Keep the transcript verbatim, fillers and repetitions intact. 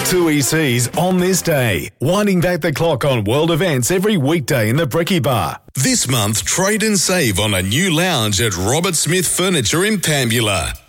Two E Cs on this day, winding back the clock on world events every weekday in the Brekkie Bar. This month, trade and save on a new lounge at Robert Smith Furniture in Pambula.